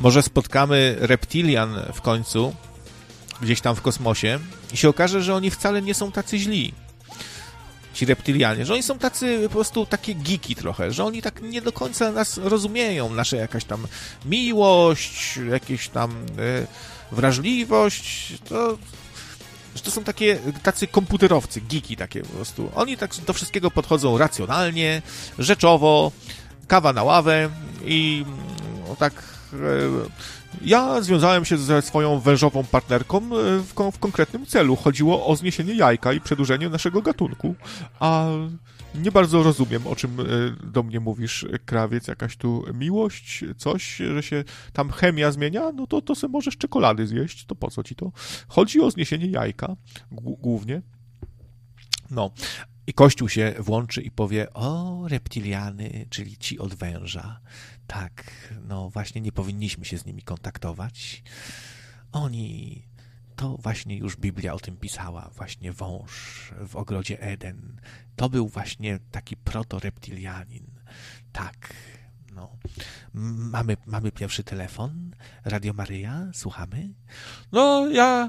Może spotkamy reptilian w końcu, gdzieś tam w kosmosie i się okaże, że oni wcale nie są tacy źli. Ci reptilianie, że oni są tacy po prostu takie geeki trochę, że oni tak nie do końca nas rozumieją, nasze jakaś tam miłość, jakieś tam wrażliwość, że to są tacy komputerowcy, geeki takie po prostu. Oni tak do wszystkiego podchodzą racjonalnie, rzeczowo, kawa na ławę i tak... Ja związałem się ze swoją wężową partnerką w konkretnym celu. Chodziło o zniesienie jajka i przedłużenie naszego gatunku. A nie bardzo rozumiem, o czym do mnie mówisz, krawiec. Jakaś tu miłość, coś, że się tam chemia zmienia? No to se możesz czekolady zjeść. To po co ci to? Chodzi o zniesienie jajka, głównie. No. I Kościół się włączy i powie: o, reptiliany, czyli ci od węża. Tak, no właśnie nie powinniśmy się z nimi kontaktować. Oni, to właśnie już Biblia o tym pisała, właśnie wąż w ogrodzie Eden. To był właśnie taki proto-reptilianin. Tak, no. Mamy pierwszy telefon. Radio Maryja, słuchamy? No, ja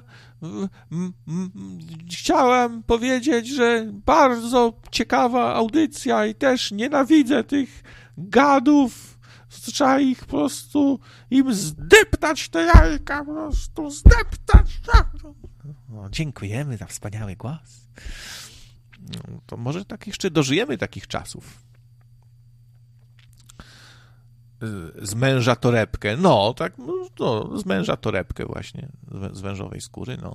chciałem powiedzieć, że bardzo ciekawa audycja i też nienawidzę tych gadów. Trzeba ich po prostu im zdeptać te jajka, po prostu zdeptać. No, dziękujemy za wspaniały głos. No, to może tak jeszcze dożyjemy takich czasów. Z męża torebkę. No, tak, no, z męża torebkę właśnie, z wężowej skóry, no.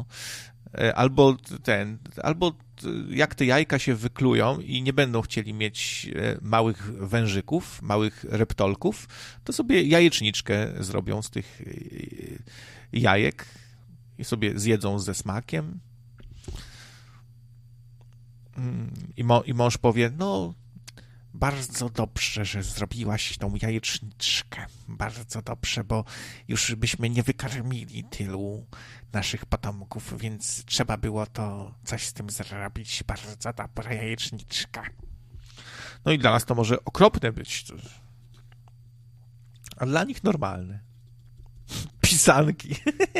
Albo jak te jajka się wyklują i nie będą chcieli mieć małych wężyków, małych reptolków, to sobie jajeczniczkę zrobią z tych jajek i sobie zjedzą ze smakiem. I mąż powie: no, bardzo dobrze, że zrobiłaś tą jajeczniczkę. Bardzo dobrze, bo już byśmy nie wykarmili tylu naszych potomków, więc trzeba było to coś z tym zrobić. Bardzo dobra jajeczniczka. No i dla nas to może okropne być, a dla nich normalne. Pisanki.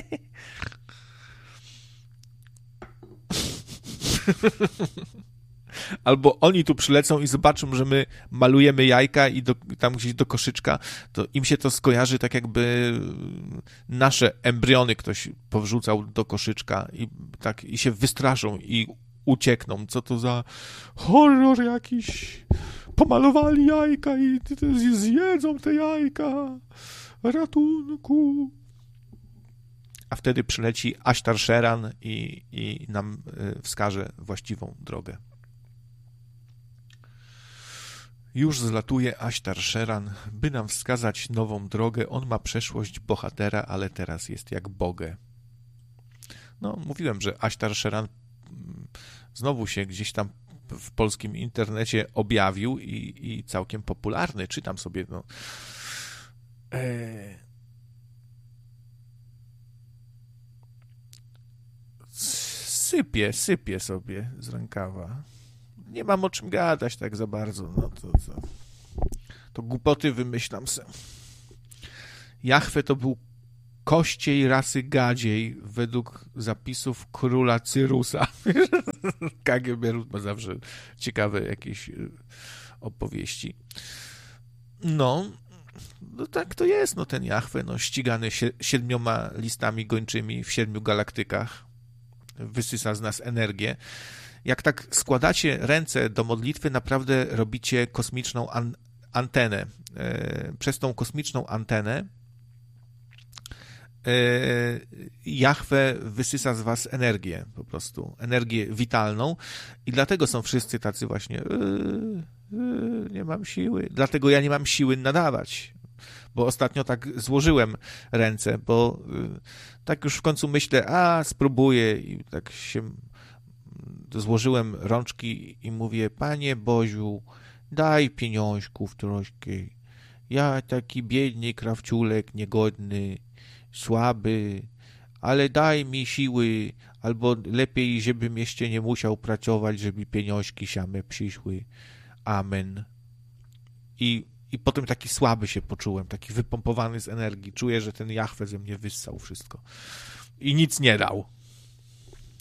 Albo oni tu przylecą i zobaczą, że my malujemy jajka i tam gdzieś do koszyczka, to im się to skojarzy tak, jakby nasze embriony ktoś powrzucał do koszyczka i się wystraszą i uciekną. Co to za horror jakiś. Pomalowali jajka i zjedzą te jajka. Ratunku. A wtedy przyleci Ashtar Sheran i nam wskaże właściwą drogę. Już zlatuje Ashtar Sheran, by nam wskazać nową drogę. On ma przeszłość bohatera, ale teraz jest jak bogę. No, mówiłem, że Ashtar Sheran znowu się gdzieś tam w polskim internecie objawił i całkiem popularny. Czytam sobie, no. Sypie sobie z rękawa. Nie mam o czym gadać tak za bardzo. No to głupoty wymyślam se. Jahwe to był kościej rasy gadziej według zapisów króla Cyrusa. KGB ma zawsze ciekawe jakieś opowieści. No tak to jest, no ten Jahwe, no ścigany 7 listami gończymi w 7 galaktykach. Wysysa z nas energię. Jak tak składacie ręce do modlitwy, naprawdę robicie kosmiczną antenę. Przez tą kosmiczną antenę Jahwe wysysa z was energię, po prostu, energię witalną i dlatego są wszyscy tacy właśnie nie mam siły. Dlatego ja nie mam siły nadawać, bo ostatnio tak złożyłem ręce, bo tak już w końcu myślę, spróbuję i tak się złożyłem rączki i mówię: Panie Boziu, daj pieniążków troszkę. Ja taki biedny krawciulek, niegodny, słaby, ale daj mi siły, albo lepiej, żebym jeszcze nie musiał pracować, żeby pieniążki same przyszły. Amen. I I potem taki słaby się poczułem, taki wypompowany z energii. Czuję, że ten Jahwe ze mnie wyssał wszystko. I nic nie dał.